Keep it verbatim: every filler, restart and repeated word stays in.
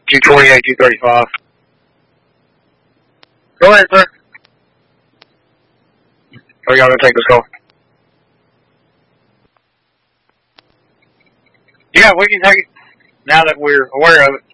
two twenty-eight, two thirty-five. Go ahead, sir. Are y'all going to take this call? Yeah, we can take it now that we're aware of it.